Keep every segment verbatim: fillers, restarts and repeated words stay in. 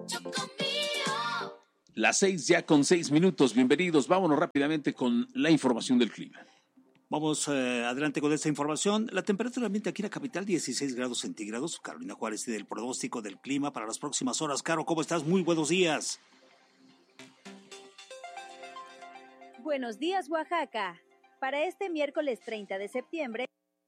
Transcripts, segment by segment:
Las seis ya con seis minutos, bienvenidos, vámonos rápidamente con la información del clima. Vamos eh, adelante con esta información. La temperatura ambiente aquí en la capital, dieciséis grados centígrados. Carolina Juárez tiene el pronóstico del clima para las próximas horas. Caro, ¿cómo estás? Muy buenos días. Buenos días, Oaxaca. Para este miércoles treinta de septiembre,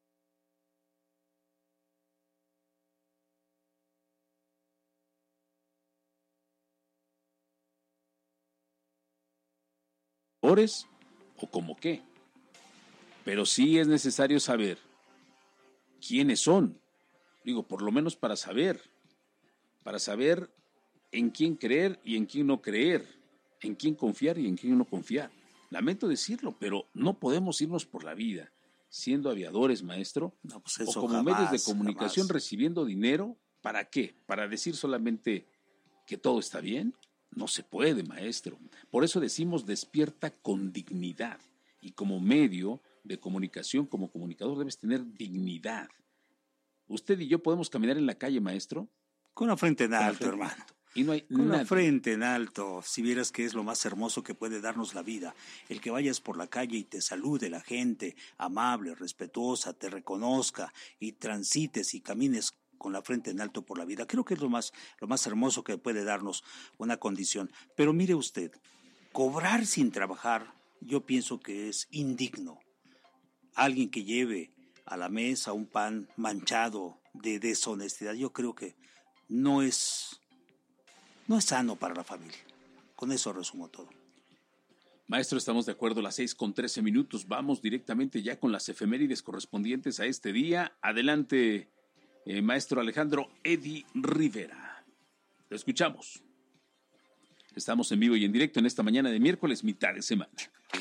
¿Ores o como qué? Pero sí es necesario saber quiénes son. Digo, por lo menos para saber, para saber en quién creer y en quién no creer, en quién confiar y en quién no confiar. Lamento decirlo, pero no podemos irnos por la vida siendo aviadores, maestro, no, pues eso o como jamás, medios de comunicación jamás. recibiendo dinero. ¿Para qué? ¿Para decir solamente que todo está bien? No se puede, maestro. Por eso decimos despierta con dignidad. Y como medio de comunicación, como comunicador, debes tener dignidad. ¿Usted y yo podemos caminar en la calle, maestro? Con la frente en alto, hermano. Y no hay Con nadie. La frente en alto, si vieras que es lo más hermoso que puede darnos la vida, el que vayas por la calle y te salude la gente, amable, respetuosa, te reconozca y transites y camines con la frente en alto por la vida. Creo que es lo más, lo más hermoso que puede darnos una condición. Pero mire usted, cobrar sin trabajar, yo pienso que es indigno. Alguien que lleve a la mesa un pan manchado de deshonestidad, yo creo que no es... No es sano para la familia. Con eso resumo todo. Maestro, estamos de acuerdo, las seis con trece minutos. Vamos directamente ya con las efemérides correspondientes a este día. Adelante, eh, maestro Alejandro Eddie Rivera. Lo escuchamos. Estamos en vivo y en directo en esta mañana de miércoles, mitad de semana.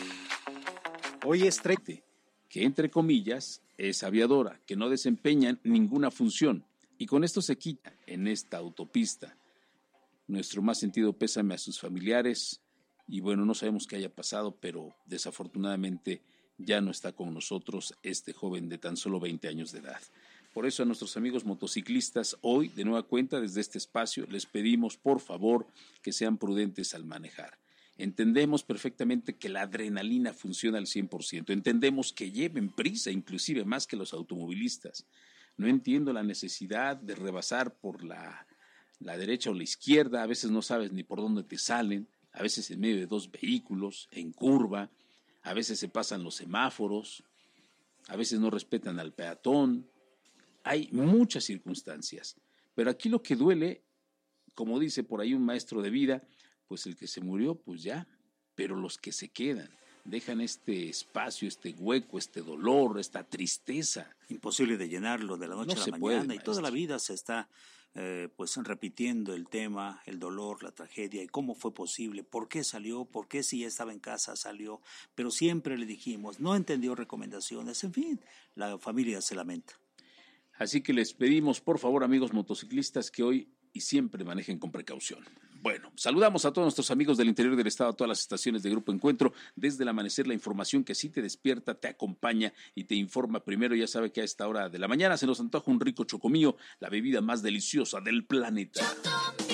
Hoy es treinta, que entre comillas es aviadora, que no desempeñan ninguna función. Y con esto se quita en esta autopista. Nuestro más sentido pésame a sus familiares y bueno, no sabemos qué haya pasado, pero desafortunadamente ya no está con nosotros este joven de tan solo veinte años de edad. Por eso a nuestros amigos motociclistas, hoy de nueva cuenta desde este espacio les pedimos por favor que sean prudentes al manejar. Entendemos perfectamente que la adrenalina funciona al cien por ciento, entendemos que lleven prisa inclusive más que los automovilistas. No entiendo la necesidad de rebasar por la... la derecha o la izquierda, a veces no sabes ni por dónde te salen, a veces en medio de dos vehículos, en curva, a veces se pasan los semáforos, a veces no respetan al peatón, hay muchas circunstancias, pero aquí lo que duele, como dice por ahí un maestro de vida, pues el que se murió, pues ya, pero los que se quedan, dejan este espacio, este hueco, este dolor, esta tristeza. Imposible de llenarlo de la noche no a la puede, mañana, y maestro. toda la vida se está eh, pues repitiendo el tema, el dolor, la tragedia, y cómo fue posible, por qué salió, por qué si ya estaba en casa salió, pero siempre le dijimos, no entendió recomendaciones, en fin, la familia se lamenta. Así que les pedimos, por favor, amigos motociclistas, que hoy y siempre manejen con precaución. Bueno, saludamos a todos nuestros amigos del interior del estado, a todas las estaciones de Grupo Encuentro. Desde el amanecer, la información que sí te despierta, te acompaña y te informa. Primero, ya sabe que a esta hora de la mañana se nos antoja un rico chocomillo, la bebida más deliciosa del planeta.